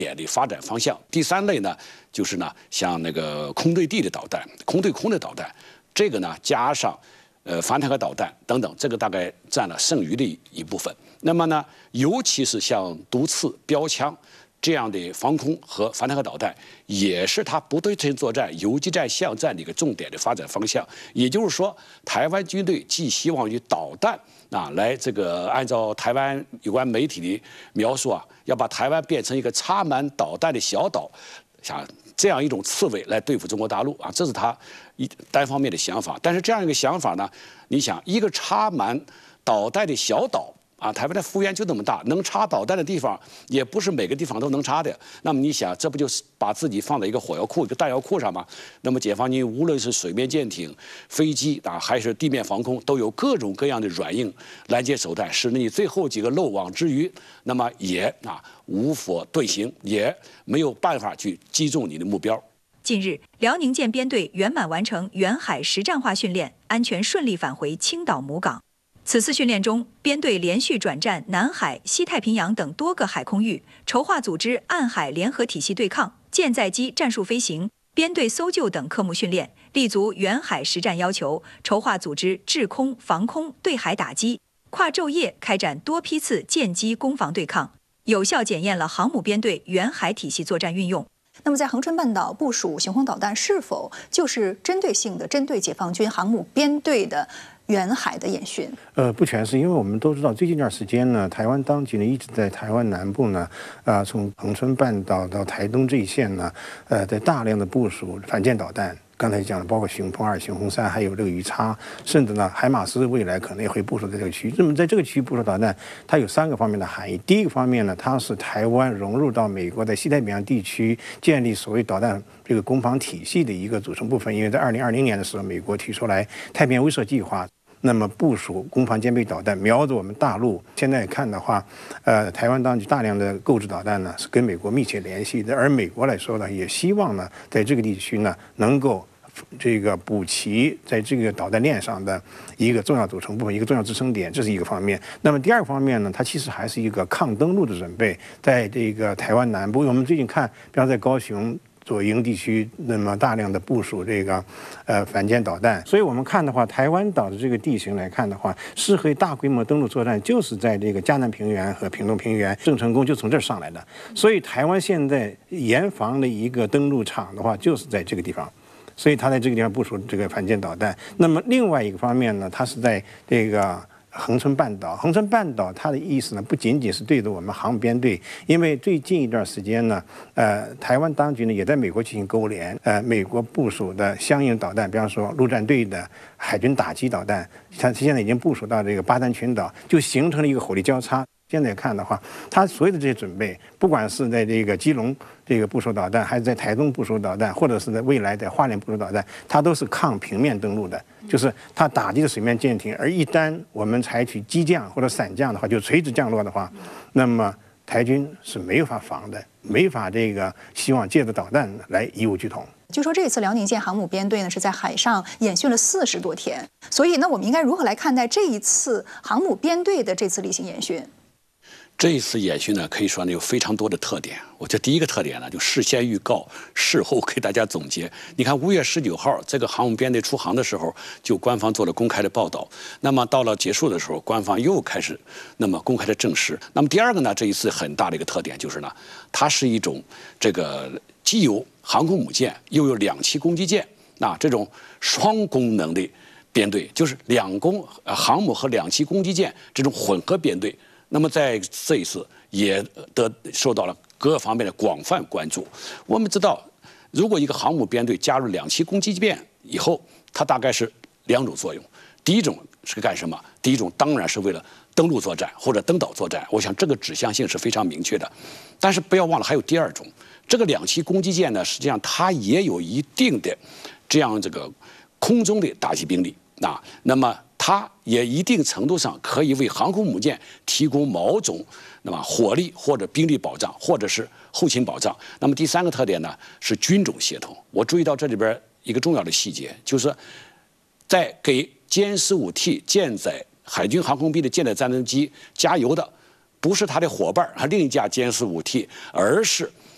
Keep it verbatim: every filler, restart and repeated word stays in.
点的发展方向。第三类呢，就是呢像那个空对地的导弹、空对空的导弹，这个呢加上呃反坦克导弹等等，这个大概占了剩余的一部分。那么呢，尤其是像毒刺、标枪这样的防空和反坦克导弹，也是它不对称作战、游击战、巷战的一个重点的发展方向。也就是说，台湾军队寄希望于导弹啊，来这个按照台湾有关媒体的描述啊，要把台湾变成一个插满导弹的小岛，像这样一种刺猬来对付中国大陆啊，这是他一单方面的想法。但是这样一个想法呢，你想一个插满导弹的小岛。啊，台湾的幅员就那么大，能插导弹的地方也不是每个地方都能插的。那么你想，这不就是把自己放在一个火药库、一个弹药库上吗？那么解放军无论是水面舰艇、飞机啊，还是地面防空，都有各种各样的软硬拦截手段，使得你最后几个漏网之鱼，那么也啊无法遁形，也没有办法去击中你的目标。 近日，辽宁舰编队圆满完成远海实战化训练，安全顺利返回青岛母港。此次训练中，编队连续转战南海、西太平洋等多个海空域，筹划组织岸海联合体系对抗、舰载机战术飞行、编队搜救等科目训练，立足远海实战要求，筹划组织制空、防空、对海打击，跨昼夜开展多批次舰机攻防对抗，有效检验了航母编队远海体系作战运用。 那么，在恒春半岛部署雄风导弹，是否就是针对性的针对解放军航母编队的远海的演训？ 呃，不全是，因为我们都知道，最近一段时间呢，台湾当局呢一直在台湾南部呢，啊、呃，从恒春半岛到台东这一线呢，呃，在大量的部署反舰导弹。刚才讲的，包括雄风二、雄风三，还有这个鱼叉，甚至呢，海马斯未来可能也会部署在这个区域。那么在这个区域部署导弹，它有三个方面的含义。第一个方面呢，它是台湾融入到美国在西太平洋地区建立所谓导弹这个攻防体系的一个组成部分。因为在二零二零年的时候，美国提出来太平洋威慑计划。那么部署攻防兼备导弹，瞄着我们大陆。现在看的话，呃，台湾当局大量的购置导弹呢，是跟美国密切联系的。而美国来说呢，也希望呢，在这个地区呢，能够这个补齐在这个导弹链上的一个重要组成部分，一个重要支撑点，这是一个方面。那么第二个方面呢，它其实还是一个抗登陆的准备，在这个台湾南部，我们最近看，比方在高雄。左营地区那么大量的部署这个呃反舰导弹，所以我们看的话，台湾岛的这个地形来看的话，适合大规模登陆作战，就是在这个嘉南平原和屏东平原，郑成功就从这儿上来的。所以台湾现在严防的一个登陆场的话，就是在这个地方。所以他在这个地方部署这个反舰导弹。那么另外一个方面呢，它是在这个恒春半岛，恒春半岛它的意思呢，不仅仅是对着我们航母编队，因为最近一段时间呢，呃，台湾当局呢也在美国进行勾连，呃，美国部署的相应导弹，比方说陆战队的海军打击导弹，它现在已经部署到这个巴丹群岛，就形成了一个火力交叉。现在看的话，它所有的这些准备，不管是在这个基隆这个部署导弹，还是在台东部署导弹，或者是在未来在花莲部署导弹，它都是抗平面登陆的，就是它打击的水面舰艇。而一旦我们采取激降或者散降的话，就垂直降落的话，那么台军是没法防的，没法这个希望借着导弹来以武拒统。 据说这次辽宁舰航母编队呢是在海上演训了四十多天，所以那我们应该如何来看待这一次航母编队的这次例行演训？ 这一次演训呢，可以说呢有非常多的特点。我觉得第一个特点呢，就事先预告，事后给大家总结。你看，五月十九号这个航母编队出航的时候，就官方做了公开的报道。那么到了结束的时候，官方又开始那么公开的证实。那么第二个呢，这一次很大的一个特点就是呢，它是一种这个既有航空母舰，又有两栖攻击舰，那这种双功能的编队，就是两攻呃航母和两栖攻击舰这种混合编队。那么在这一次也得受到了各方面的广泛关注。我们知道，如果一个航母编队加入两栖攻击舰以后，它大概是两种作用。第一种是干什么？第一种当然是为了登陆作战或者登岛作战。我想这个指向性是非常明确的。但是不要忘了还有第二种，这个两栖攻击舰呢，实际上它也有一定的这样这个空中的打击兵力啊。那么它也一定程度上可以为航空母舰提供某种那么火力或者兵力保障，或者是后勤保障。那么第三个特点呢是军种协同。我注意到这里边一个重要的细节，就是在给歼十五 T 舰载海军航空兵的舰载战斗机加油的，不是他的伙伴，还另一架歼十五 T，而是